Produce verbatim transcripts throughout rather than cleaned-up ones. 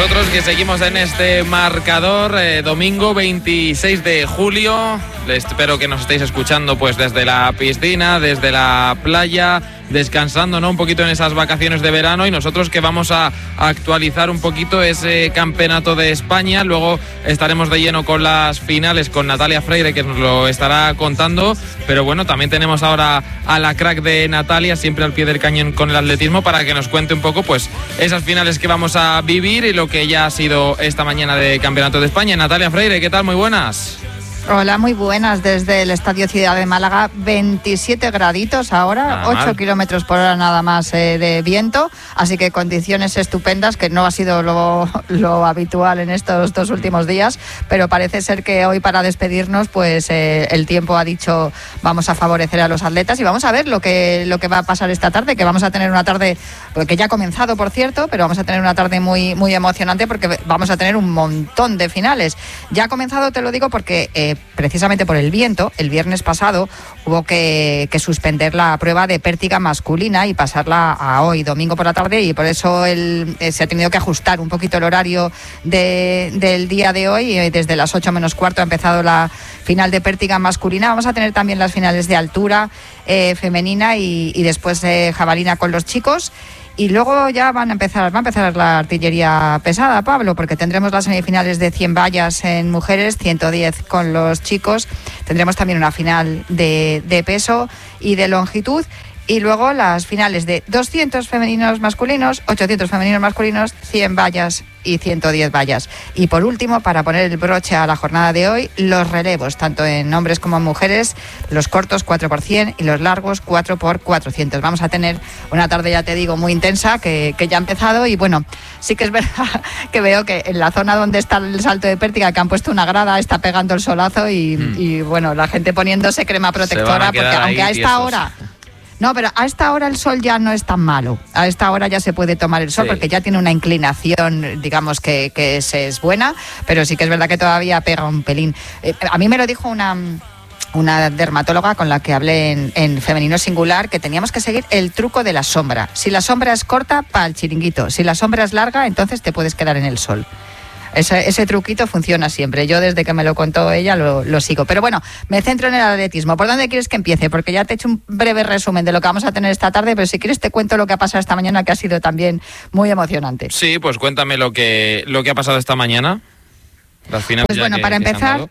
nosotros que seguimos en este marcador, eh, domingo veintiséis de julio. Espero que nos estéis escuchando pues desde la piscina, desde la playa, descansando, ¿no? Un poquito en esas vacaciones de verano, y nosotros que vamos a actualizar un poquito ese campeonato de España. Luego estaremos de lleno con las finales con Natalia Freire, que nos lo estará contando, pero bueno, también tenemos ahora a la crack de Natalia, siempre al pie del cañón con el atletismo, para que nos cuente un poco pues esas finales que vamos a vivir y lo que ya ha sido esta mañana de campeonato de España. Natalia Freire, ¿qué tal? Muy buenas. Hola, muy buenas desde el Estadio Ciudad de Málaga, veintisiete graditos ahora, nada ocho kilómetros por hora nada más eh, de viento, así que condiciones estupendas, que no ha sido lo, lo habitual en estos dos últimos días, pero parece ser que hoy para despedirnos pues eh, el tiempo ha dicho vamos a favorecer a los atletas, y vamos a ver lo que, lo que va a pasar esta tarde, que vamos a tener una tarde, que ya ha comenzado por cierto, pero vamos a tener una tarde muy, muy emocionante porque vamos a tener un montón de finales. Ya ha comenzado, te lo digo, porque eh, precisamente por el viento, el viernes pasado hubo que, que suspender la prueba de pértiga masculina y pasarla a hoy, domingo por la tarde, y por eso el, eh, se ha tenido que ajustar un poquito el horario de, del día de hoy. Eh, desde las ocho menos cuarto ha empezado la final de pértiga masculina. Vamos a tener también las finales de altura eh, femenina y, y después de jabalina con los chicos. Y luego ya van a empezar, va a empezar la artillería pesada, Pablo, porque tendremos las semifinales de cien vallas en mujeres, ciento diez con los chicos. Tendremos también una final de, de peso y de longitud. Y luego las finales de doscientos femeninos masculinos, ochocientos femeninos masculinos, cien vallas y ciento diez vallas. Y por último, para poner el broche a la jornada de hoy, los relevos, tanto en hombres como en mujeres, los cortos cuatro por cien y los largos cuatro por cuatrocientos. Vamos a tener una tarde, ya te digo, muy intensa, que, que ya ha empezado, y bueno, sí que es verdad que veo que en la zona donde está el salto de pértiga, que han puesto una grada, está pegando el solazo y, mm. y bueno, la gente poniéndose crema protectora, porque aunque a esta hora... No, pero a esta hora el sol ya no es tan malo. A esta hora ya se puede tomar el sol, sí, porque ya tiene una inclinación, digamos, que, que es, es buena, pero sí que es verdad que todavía pega un pelín. Eh, a mí me lo dijo una... una dermatóloga con la que hablé en, en femenino singular, que teníamos que seguir el truco de la sombra. Si la sombra es corta, para el chiringuito. Si la sombra es larga, entonces te puedes quedar en el sol. Ese, ese truquito funciona siempre. Yo desde que me lo contó ella lo, lo sigo. Pero bueno, me centro en el atletismo. ¿Por dónde quieres que empiece? Porque ya te he hecho un breve resumen de lo que vamos a tener esta tarde, pero si quieres te cuento lo que ha pasado esta mañana, que ha sido también muy emocionante. Sí, pues cuéntame lo que, lo que ha pasado esta mañana. Las finales. Pues bueno, que, para que empezar...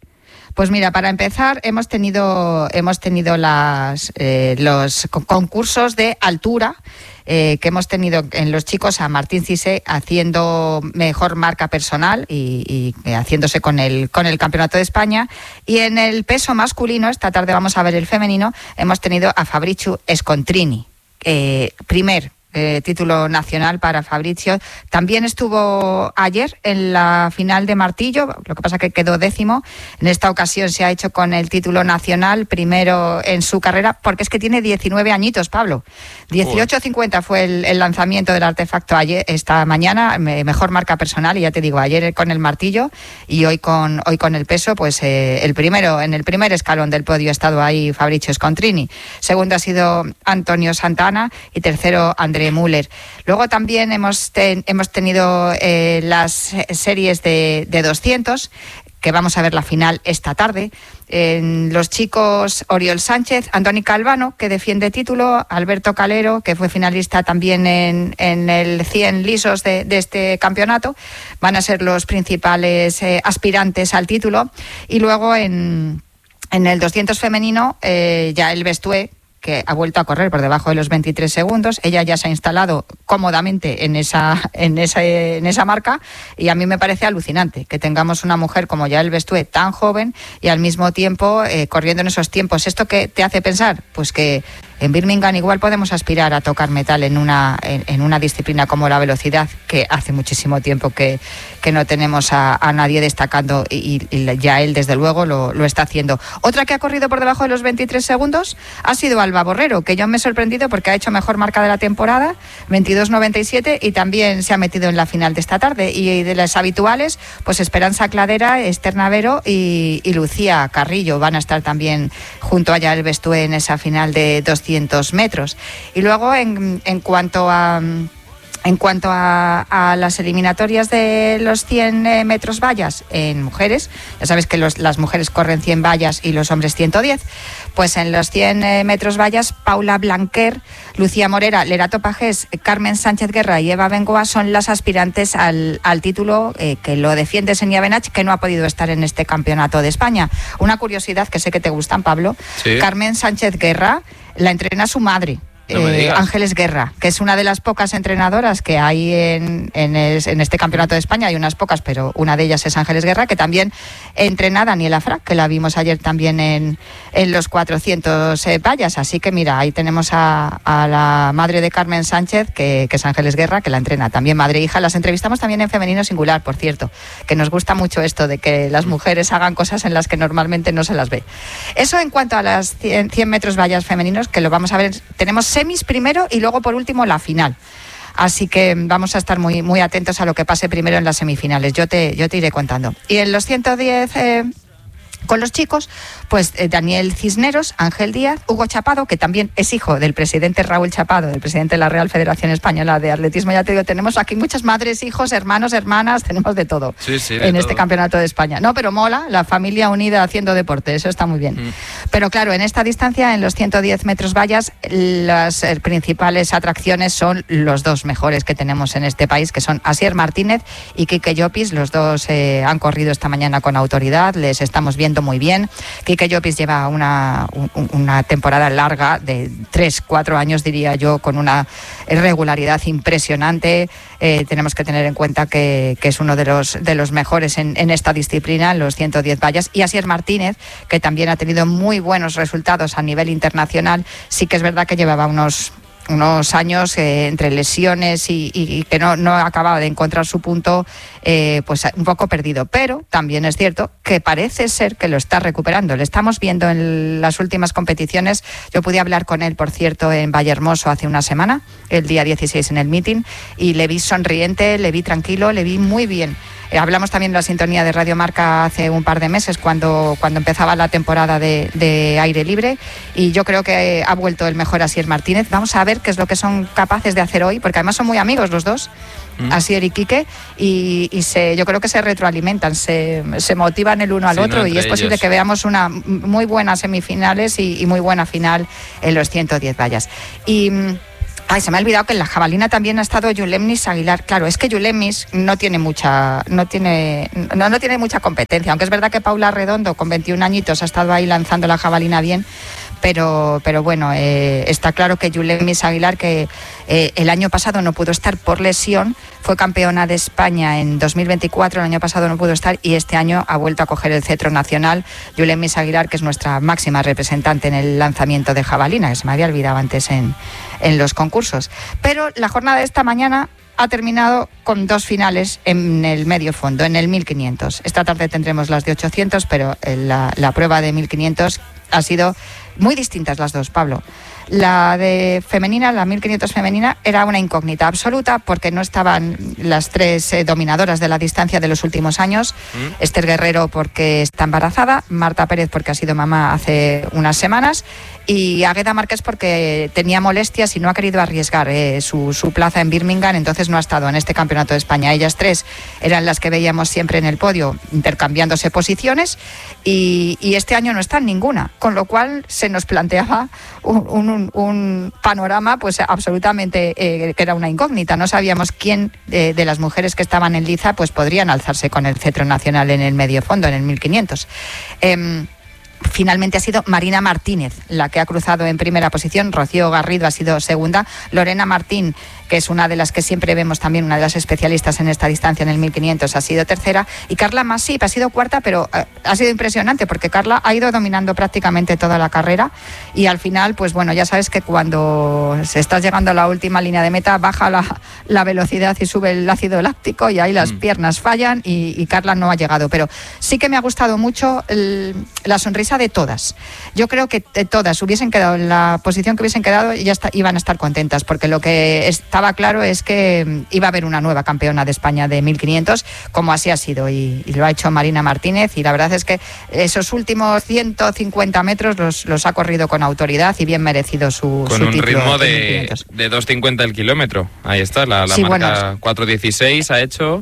Pues mira, para empezar hemos tenido hemos tenido las eh, los concursos de altura eh, que hemos tenido en los chicos, a Martín Cissé haciendo mejor marca personal y, y haciéndose con el con el Campeonato de España, y en el peso masculino, esta tarde vamos a ver el femenino, hemos tenido a Fabrizio Scontrini, eh, primer Eh, título nacional para Fabrizio. También estuvo ayer en la final de martillo, lo que pasa que quedó décimo. En esta ocasión se ha hecho con el título nacional, primero en su carrera, porque es que tiene diecinueve añitos, Pablo. dieciocho cincuenta fue el, el lanzamiento del artefacto ayer, esta mañana, mejor marca personal, y ya te digo, ayer con el martillo y hoy con hoy con el peso, pues eh, el primero, en el primer escalón del podio ha estado ahí Fabrizio Scontrini. Segundo ha sido Antonio Santana y tercero André Müller. Luego también hemos, ten, hemos tenido eh, las series de, de doscientos, que vamos a ver la final esta tarde. En los chicos, Oriol Sánchez, Antoni Calvano, que defiende título, Alberto Calero, que fue finalista también en, en el cien lisos de, de este campeonato, van a ser los principales eh, aspirantes al título. Y luego en, en el doscientos femenino, eh, Yael Bestué, que ha vuelto a correr por debajo de los veintitrés segundos. Ella ya se ha instalado cómodamente en esa, en esa, en esa marca, y a mí me parece alucinante que tengamos una mujer como Yael Bestué tan joven y al mismo tiempo eh, corriendo en esos tiempos. ¿Esto qué te hace pensar? Pues que en Birmingham igual podemos aspirar a tocar metal en una, en, en una disciplina como la velocidad, que hace muchísimo tiempo que, que no tenemos a, a nadie destacando, y, y ya él desde luego lo, lo está haciendo. Otra que ha corrido por debajo de los veintitrés segundos ha sido Alba Borrero, que yo me he sorprendido porque ha hecho mejor marca de la temporada, veintidós noventa y siete, y también se ha metido en la final de esta tarde. Y de las habituales, pues Esperanza Cladera, Esther Navero y, y Lucía Carrillo van a estar también junto a Yael Bestué en esa final de doscientos metros. Y luego en, en cuanto a En cuanto a, a las eliminatorias de los cien eh, metros vallas en mujeres, ya sabes que los, las mujeres corren cien vallas y los hombres ciento diez, pues en los cien eh, metros vallas, Paula Blanquer, Lucía Morera, Lerato Pagés, Carmen Sánchez Guerra y Eva Bengoa son las aspirantes al, al título eh, que lo defiende Xenia Benach, que no ha podido estar en este campeonato de España. Una curiosidad que sé que te gustan, Pablo. Sí. Carmen Sánchez Guerra la entrena su madre. No eh, Ángeles Guerra, que es una de las pocas entrenadoras que hay en, en, es, en este campeonato de España. Hay unas pocas, pero una de ellas es Ángeles Guerra, que también entrena a Daniela Frac, que la vimos ayer también en, en los cuatrocientos eh, vallas. Así que mira, ahí tenemos a, a la madre de Carmen Sánchez, que, que es Ángeles Guerra, que la entrena también madre e hija. Las entrevistamos también en femenino singular, por cierto, que nos gusta mucho esto de que las mujeres hagan cosas en las que normalmente no se las ve. Eso en cuanto a las cien, cien metros vallas femeninos, que lo vamos a ver. Tenemos semis primero y luego por último la final. Así que vamos a estar muy, muy atentos a lo que pase primero en las semifinales. Yo te, yo te iré contando. Y en los ciento diez eh, con los chicos, pues eh, Daniel Cisneros, Ángel Díaz, Hugo Chapado, que también es hijo del presidente Raúl Chapado, del presidente de la Real Federación Española de Atletismo. Ya te digo, tenemos aquí muchas madres, hijos, hermanos, hermanas, tenemos de todo sí, sí, de en todo. Este campeonato de España. No, pero mola, la familia unida haciendo deporte, eso está muy bien. Mm. Pero claro, en esta distancia, en los ciento diez metros vallas, las eh, principales atracciones son los dos mejores que tenemos en este país, que son Asier Martínez y Quique Llopis. Los dos eh, han corrido esta mañana con autoridad, les estamos viendo muy bien. Quique Llopis lleva una, un, una temporada larga de tres, cuatro años, diría yo, con una regularidad impresionante. Eh, tenemos que tener en cuenta que, que es uno de los, de los mejores en, en esta disciplina, en los ciento diez vallas. Y Asier Martínez, que también ha tenido muy buenos resultados a nivel internacional. Sí que es verdad que llevaba unos... unos años eh, entre lesiones y, y, y que no, no acababa de encontrar su punto, eh, pues un poco perdido. Pero también es cierto que parece ser que lo está recuperando. Le estamos viendo en las últimas competiciones. Yo pude hablar con él, por cierto, en Vallehermoso hace una semana, el día dieciséis en el meeting, y le vi sonriente, le vi tranquilo, le vi muy bien. Eh, hablamos también de la sintonía de Radio Marca hace un par de meses cuando, cuando empezaba la temporada de, de aire libre, y yo creo que ha vuelto el mejor Asier Martínez. Vamos a ver qué es lo que son capaces de hacer hoy, porque además son muy amigos los dos, mm. Asier y Quique, y, y se, yo creo que se retroalimentan, se, se motivan el uno al sí, otro, no, y es posible ellos. que veamos una muy buenas semifinales y, y muy buena final en los ciento diez vallas. Y... Ay, se me ha olvidado que en la jabalina también ha estado Yulemnis Aguilar. Claro, es que Yulemnis no tiene mucha, no tiene, no, no tiene mucha competencia, aunque es verdad que Paula Redondo con veintiún añitos ha estado ahí lanzando la jabalina bien, pero, pero bueno, eh, está claro que Yulemnis Aguilar, que eh, el año pasado no pudo estar por lesión, fue campeona de España en dos mil veinticuatro, el año pasado no pudo estar y este año ha vuelto a coger el cetro nacional. Yulemnis Aguilar, que es nuestra máxima representante en el lanzamiento de jabalina, que se me había olvidado antes en, en los concursos. Pero la jornada de esta mañana ha terminado con dos finales en el medio fondo, en el mil quinientos. Esta tarde tendremos las de ochocientos, pero la, la prueba de mil quinientos ha sido muy distintas las dos, Pablo. La de femenina, la mil quinientos femenina, era una incógnita absoluta porque no estaban las tres eh, dominadoras de la distancia de los últimos años. ¿Mm? Esther Guerrero porque está embarazada, Marta Pérez porque ha sido mamá hace unas semanas y Águeda Márquez porque tenía molestias y no ha querido arriesgar eh, su, su plaza en Birmingham, entonces no ha estado en este campeonato de España. Ellas tres eran las que veíamos siempre en el podio intercambiándose posiciones y, y este año no están ninguna, con lo cual se nos planteaba un, un Un, un panorama pues absolutamente eh, que era una incógnita. No sabíamos quién de, de las mujeres que estaban en liza pues podrían alzarse con el cetro nacional en el medio fondo, en el mil quinientos. Eh, Finalmente ha sido Marina Martínez la que ha cruzado en primera posición, Rocío Garrido ha sido segunda, Lorena Martín, que es una de las que siempre vemos también, una de las especialistas en esta distancia en el mil quinientos, ha sido tercera, y Carla Masip ha sido cuarta, pero eh, ha sido impresionante porque Carla ha ido dominando prácticamente toda la carrera y al final, pues bueno, ya sabes que cuando se estás llegando a la última línea de meta baja la, la velocidad y sube el ácido láctico y ahí las mm. piernas fallan y, y Carla no ha llegado, pero sí que me ha gustado mucho el, la sonrisa prisa de todas. Yo creo que todas hubiesen quedado en la posición que hubiesen quedado y ya está, iban a estar contentas, porque lo que estaba claro es que iba a haber una nueva campeona de España de mil quinientos, como así ha sido, y, y lo ha hecho Marina Martínez, y la verdad es que esos últimos ciento cincuenta metros los, los ha corrido con autoridad y bien merecido su, con su un título ritmo de, de dos cincuenta el kilómetro. Ahí está, la, la sí, marca bueno, cuatro dieciséis ha hecho.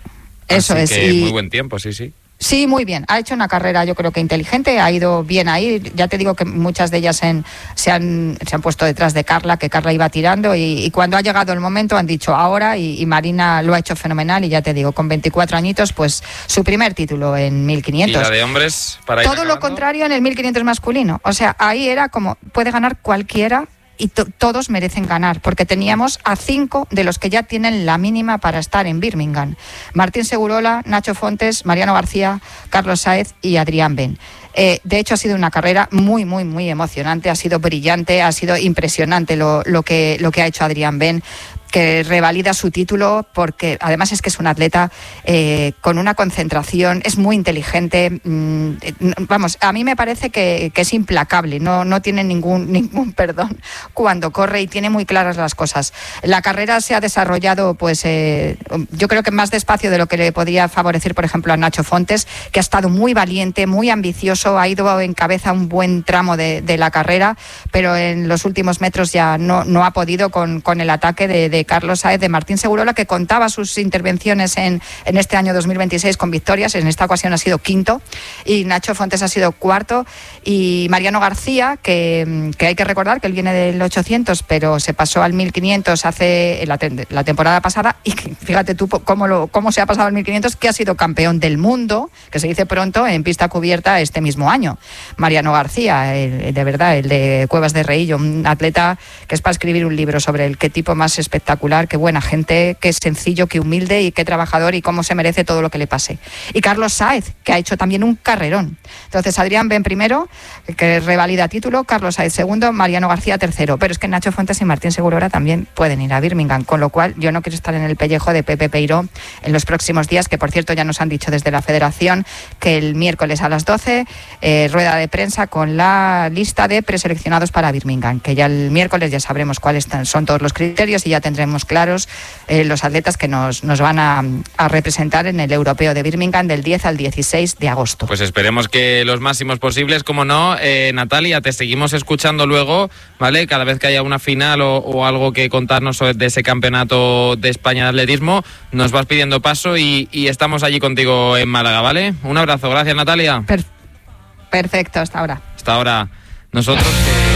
Eso así es. Que y... muy buen tiempo, sí, sí. Sí, muy bien. Ha hecho una carrera, yo creo que inteligente, ha ido bien ahí. Ya te digo que muchas de ellas en, se, han, se han puesto detrás de Carla, que Carla iba tirando, y, y cuando ha llegado el momento han dicho ahora, y, y Marina lo ha hecho fenomenal, y ya te digo, con veinticuatro añitos, pues su primer título en mil quinientos. ¿Y la de hombres para ir Todo acabando? Lo contrario en el mil quinientos masculino. O sea, ahí era como, puede ganar cualquiera, y to- todos merecen ganar, porque teníamos a cinco de los que ya tienen la mínima para estar en Birmingham. Martín Segurola, Nacho Fontes, Mariano García, Carlos Sáez y Adrián Ben. Eh, de hecho, ha sido una carrera muy, muy, muy emocionante, ha sido brillante, ha sido impresionante lo, lo, que, lo que ha hecho Adrián Ben, que revalida su título, porque además es que es un atleta eh, con una concentración, es muy inteligente, mmm, vamos, a mí me parece que, que es implacable, no, no tiene ningún, ningún perdón cuando corre y tiene muy claras las cosas. La carrera se ha desarrollado, pues eh, yo creo que más despacio de lo que le podía favorecer, por ejemplo, a Nacho Fontes, que ha estado muy valiente, muy ambicioso, ha ido en cabeza un buen tramo de, de la carrera, pero en los últimos metros ya no, no ha podido con, con el ataque de, de Carlos Sáez, de Martín Segurola, que contaba sus intervenciones en, en este año dos mil veintiséis con victorias. En esta ocasión ha sido quinto, y Nacho Fontes ha sido cuarto, y Mariano García, que, que hay que recordar que él viene del ochocientos, pero se pasó al mil quinientos hace la, la temporada pasada, y que, fíjate tú cómo, lo, cómo se ha pasado al mil quinientos, que ha sido campeón del mundo, que se dice pronto, en pista cubierta este mismo año. Mariano García, el, de verdad, el de Cuevas de Reillo, un atleta que es para escribir un libro sobre el qué tipo más espectacular, qué buena gente, qué sencillo, qué humilde y qué trabajador, y cómo se merece todo lo que le pase. Y Carlos Sáez, que ha hecho también un carrerón. Entonces, Adrián Ben primero, que revalida título, Carlos Sáez segundo, Mariano García tercero. Pero es que Nacho Fuentes y Martín Segurola también pueden ir a Birmingham, con lo cual yo no quiero estar en el pellejo de Pepe Peiró en los próximos días, que por cierto ya nos han dicho desde la Federación que el miércoles a las doce, eh, rueda de prensa con la lista de preseleccionados para Birmingham, que ya el miércoles ya sabremos cuáles son todos los criterios y ya tendremos claros eh, los atletas que nos, nos van a, a representar en el Europeo de Birmingham del diez al dieciséis de agosto. Pues esperemos que los máximos posibles, como no. eh, Natalia, te seguimos escuchando luego, ¿vale? Cada vez que haya una final o, o algo que contarnos de ese campeonato de España de atletismo, nos vas pidiendo paso y, y estamos allí contigo en Málaga, ¿vale? Un abrazo, gracias Natalia. Per- perfecto, hasta ahora. Hasta ahora. Nosotros que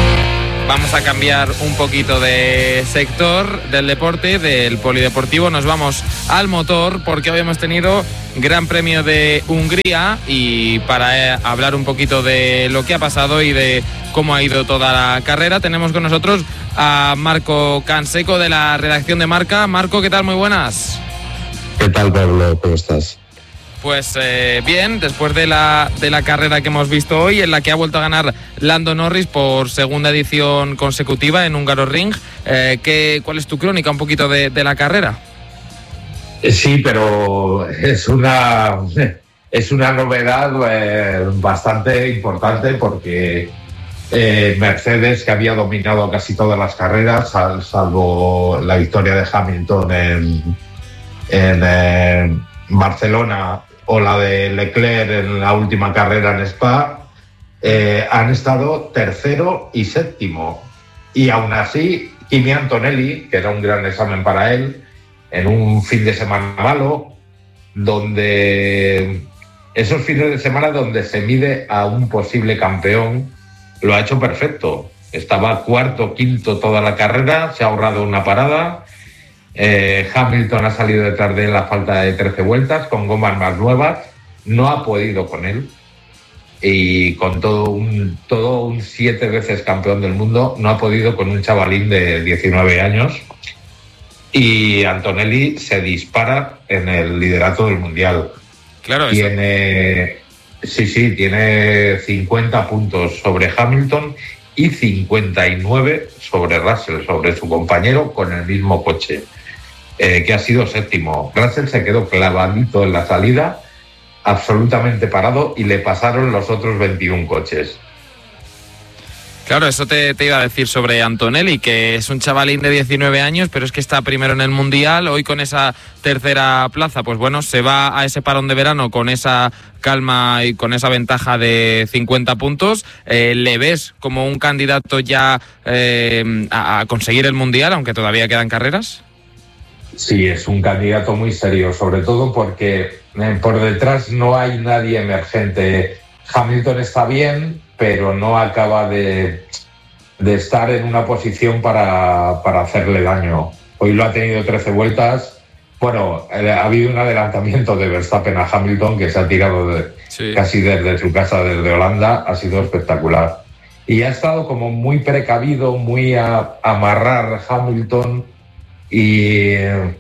vamos a cambiar un poquito de sector del deporte, del polideportivo. Nos vamos al motor, porque hoy hemos tenido Gran Premio de Hungría, y para eh, hablar un poquito de lo que ha pasado y de cómo ha ido toda la carrera, tenemos con nosotros a Marco Canseco de la redacción de Marca. Marco, ¿qué tal? Muy buenas. ¿Qué tal, Pablo? ¿Cómo estás? Pues eh, bien, después de la, de la carrera que hemos visto hoy, en la que ha vuelto a ganar Lando Norris por segunda edición consecutiva en Hungaroring, eh, ¿qué, ¿cuál es tu crónica un poquito de, de la carrera? Sí, pero es una, es una novedad eh, bastante importante, porque eh, Mercedes, que había dominado casi todas las carreras, sal, salvo la victoria de Hamilton en, en eh, Barcelona, o la de Leclerc en la última carrera en Spa, eh, han estado tercero y séptimo. Y aún así, Kimi Antonelli, que era un gran examen para él, en un fin de semana malo, donde esos fines de semana donde se mide a un posible campeón, lo ha hecho perfecto. Estaba cuarto, quinto toda la carrera, se ha ahorrado una parada. Eh, Hamilton ha salido detrás de él a falta de trece vueltas, con gomas más nuevas, no ha podido con él, y con todo un, todo un siete veces campeón del mundo, no ha podido con un chavalín de diecinueve años, y Antonelli se dispara en el liderato del mundial. Claro, tiene, sí, sí, tiene cincuenta puntos sobre Hamilton y cincuenta y nueve sobre Russell, sobre su compañero con el mismo coche. Eh, que ha sido séptimo. Russell se quedó clavadito en la salida, absolutamente parado y le pasaron los otros veintiún coches. Claro, eso te, te iba a decir sobre Antonelli, que es un chavalín de diecinueve años, pero es que está primero en el Mundial, hoy con esa tercera plaza, pues bueno, se va a ese parón de verano con esa calma y con esa ventaja de cincuenta puntos. Eh, ¿Le ves como un candidato ya eh, a, a conseguir el Mundial, aunque todavía quedan carreras? Sí, es un candidato muy serio, sobre todo porque eh, por detrás no hay nadie emergente. Hamilton está bien, pero no acaba de, de estar en una posición para, para hacerle daño. Hoy lo ha tenido trece vueltas. Bueno, ha habido un adelantamiento de Verstappen a Hamilton que se ha tirado de, sí. casi desde su casa, desde Holanda. Ha sido espectacular. Y ha estado como muy precavido, muy a, a amarrar Hamilton y,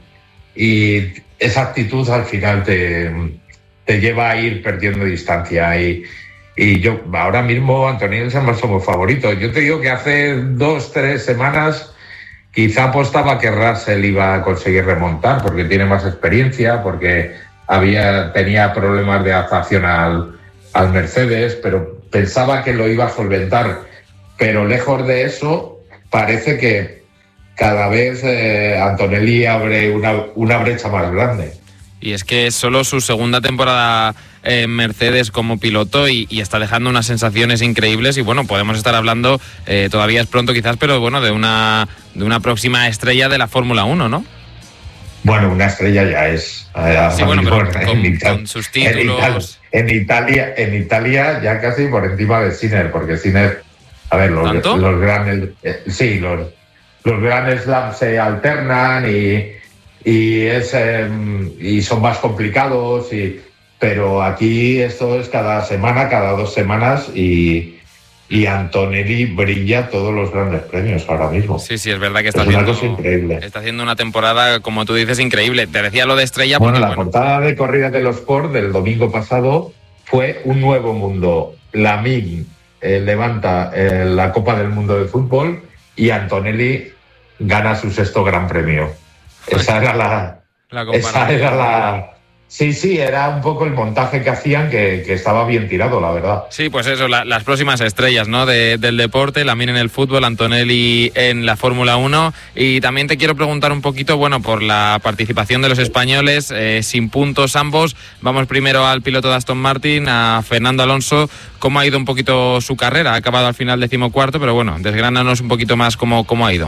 y esa actitud al final te, te lleva a ir perdiendo distancia. Y, Y yo, ahora mismo, Antonelli es el máximo favorito. Yo te digo que hace dos, tres semanas quizá apostaba que Russell iba a conseguir remontar porque tiene más experiencia, porque había, tenía problemas de adaptación al, al Mercedes, pero pensaba que lo iba a solventar. Pero lejos de eso, parece que cada vez eh, Antonelli abre una, una brecha más grande. Y es que es solo su segunda temporada en Mercedes como piloto y, y está dejando unas sensaciones increíbles y bueno, podemos estar hablando, eh, todavía es pronto quizás, pero bueno, de una, de una próxima estrella de la Fórmula uno, ¿no? Bueno, una estrella ya es. Eh, sí, bueno, pero con, Italia, con sus títulos. En, en, Italia, en Italia ya casi por encima de Sinner, porque Sinner, a ver, los, los grandes, eh, sí, los, los grandes slams se alternan y, y, es, eh, y son más complicados, y, pero aquí esto es cada semana, cada dos semanas y... Y Antonelli brilla todos los grandes premios ahora mismo. Sí, sí, es verdad que está, es haciendo, una cosa increíble. Está haciendo una temporada, como tú dices, increíble. Te decía lo de estrella. Bueno, porque, la bueno. portada de Corrida de los Sport del domingo pasado fue un nuevo mundo. La M I M eh, levanta eh, la Copa del Mundo de Fútbol y Antonelli gana su sexto Gran Premio. Esa era la... la esa era la... Sí, sí, era un poco el montaje que hacían que, que estaba bien tirado, la verdad. Sí, pues eso, la, las próximas estrellas, ¿no? De, del deporte, la M I N en el fútbol, Antonelli en la Fórmula uno. Y también te quiero preguntar un poquito, bueno, por la participación de los españoles, eh, sin puntos ambos. Vamos primero al piloto de Aston Martin, a Fernando Alonso. ¿Cómo ha ido un poquito su carrera? Ha acabado al final decimocuarto, pero bueno, desgránanos un poquito más cómo, cómo ha ido.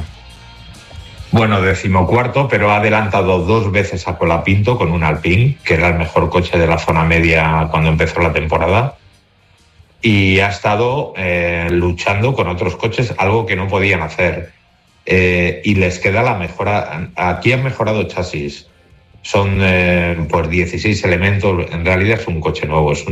Bueno, decimocuarto, pero ha adelantado dos veces a Colapinto con un Alpine, que era el mejor coche de la zona media cuando empezó la temporada. Y ha estado eh, luchando con otros coches, algo que no podían hacer. Eh, y les queda la mejora. Aquí han mejorado chasis. Son eh, pues dieciséis elementos. En realidad es un coche nuevo, es un